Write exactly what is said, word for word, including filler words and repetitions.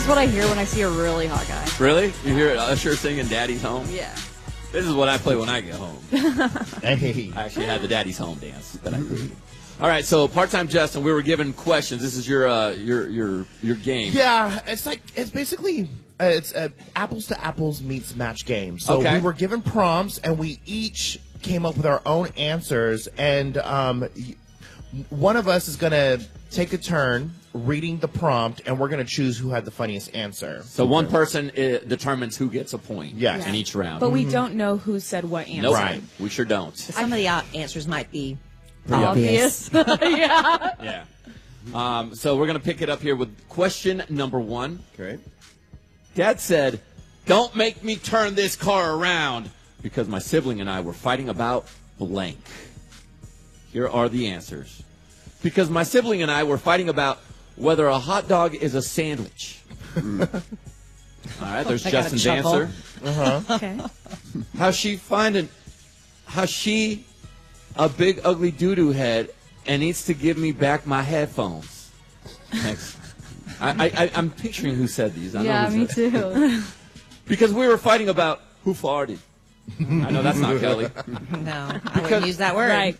That's what I hear when I see a really hot guy. Really? You hear Usher singing Daddy's Home? Yeah. This is what I play when I get home. Hey. I actually had the Daddy's Home dance that I created. All right, so part-time Justin, we were given questions. This is your uh, your your your game. Yeah, it's like it's basically uh, it's uh, apples to apples meets match game. So Okay. we were given prompts, and we each came up with our own answers. And um, y- one of us is going to take a turn reading the prompt, and we're going to choose who had the funniest answer. So one person uh, determines who gets a point Yes. in each round. But we don't know who said what answer. Nope. Right. We sure don't. Some of the uh, answers might be Pretty obvious. yeah. Yeah. Um, so we're going to pick it up here with question number one. Okay. Dad said, "Don't make me turn this car around because my sibling and I were fighting about blank." Here are the answers. Because my sibling and I were fighting about whether a hot dog is a sandwich. Mm. All right, there's I got a Justin's chuckle. answer. Uh-huh. Okay. How she find an, how she a big ugly doo-doo head and needs to give me back my headphones. Next. I, I, I, I'm picturing who said these. I Yeah, know who me said- too. Because we were fighting about who farted. I know that's not Kelly. No, I wouldn't use that word. Right.